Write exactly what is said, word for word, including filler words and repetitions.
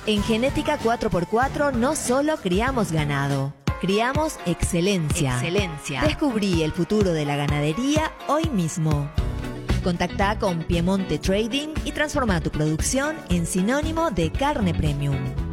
En Genética cuatro por cuatro no solo criamos ganado, criamos excelencia. Excelencia. Descubrí el futuro de la ganadería hoy mismo. Contactá con Piemonte Trading y transforma tu producción en sinónimo de carne premium.